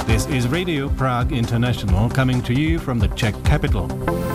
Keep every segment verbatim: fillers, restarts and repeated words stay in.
This is Radio Prague International coming to you from the Czech capital.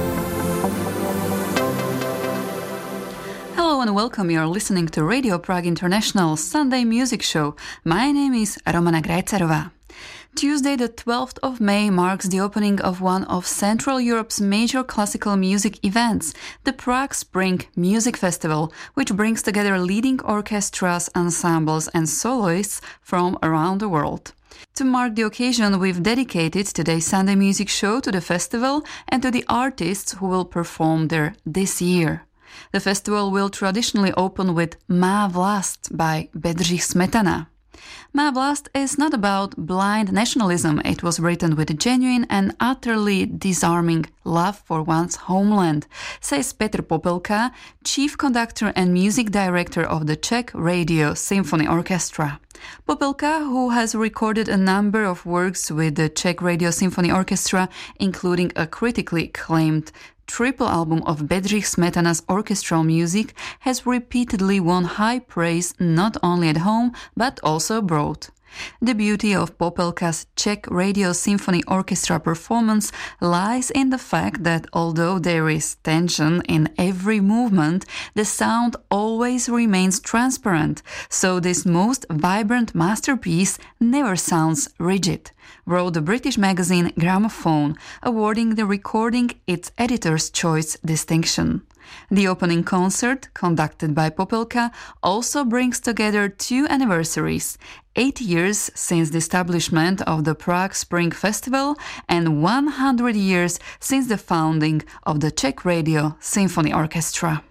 Hello and welcome. You are listening to Radio Prague International Sunday Music Show. My name is Romana Grajcarova. Tuesday the twelfth of May marks the opening of one of Central Europe's major classical music events, the Prague Spring Music Festival, which brings together leading orchestras, ensembles and soloists from around the world. To mark the occasion, we've dedicated today's Sunday Music Show to the festival and to the artists who will perform there this year. The festival will traditionally open with Má vlast by Bedřich Smetana. Má vlast is not about blind nationalism. It was written with a genuine and utterly disarming love for one's homeland, says Petr Popelka, chief conductor and music director of the Czech Radio Symphony Orchestra. Popelka, who has recorded a number of works with the Czech Radio Symphony Orchestra, including a critically acclaimed triple album of Bedřich Smetana's orchestral music, has repeatedly won high praise not only at home but also abroad. The beauty of Popelka's Czech Radio Symphony Orchestra performance lies in the fact that although there is tension in every movement, the sound always remains transparent, so this most vibrant masterpiece never sounds rigid, wrote the British magazine Gramophone, awarding the recording its Editor's Choice distinction. The opening concert, conducted by Popelka, also brings together two anniversaries: eight years since the establishment of the Prague Spring Festival and one hundred years since the founding of the Czech Radio Symphony Orchestra.